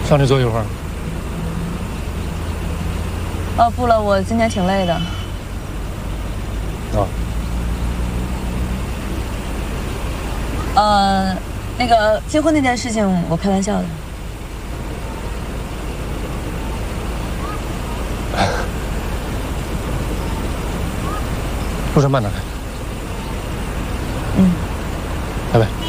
上去坐一会儿。 哦，不了，我今天挺累的。那个结婚那件事情，我开玩笑的。 路上慢点开。 嗯， 拜拜。